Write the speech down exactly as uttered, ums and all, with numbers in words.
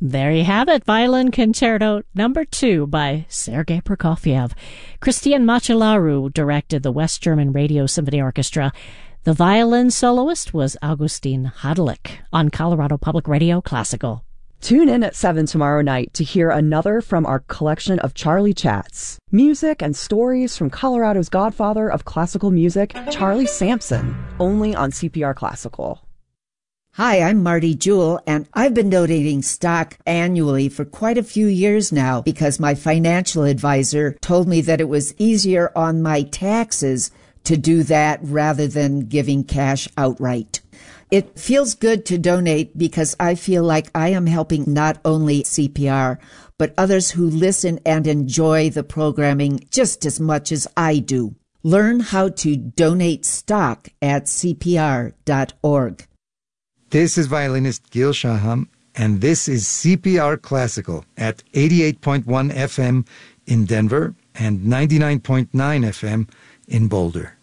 There you have it, Violin Concerto number two by Sergei Prokofiev. Christian Machelaru directed the West German Radio Symphony Orchestra. The violin soloist was Augustin Hadelich on Colorado Public Radio Classical. Tune in at seven tomorrow night to hear another from our collection of Charlie Chats. Music and stories from Colorado's godfather of classical music, Charlie Sampson, only on C P R Classical. Hi, I'm Marty Jewell, and I've been donating stock annually for quite a few years now because my financial advisor told me that it was easier on my taxes to do that rather than giving cash outright. It feels good to donate because I feel like I am helping not only C P R, but others who listen and enjoy the programming just as much as I do. Learn how to donate stock at C P R dot org. This is violinist Gil Shaham, and this is C P R Classical at eighty-eight point one F M in Denver and ninety-nine point nine F M in Boulder.